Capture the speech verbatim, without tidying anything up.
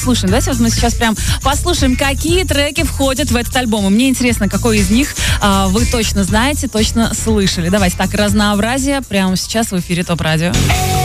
послушаем. Давайте вот мы сейчас прям послушаем, какие треки входят в этот альбом. И мне интересно, какой из них а, вы точно знаете, точно слышали. Давайте так, разнообразие прямо сейчас в эфире ТОП Радио.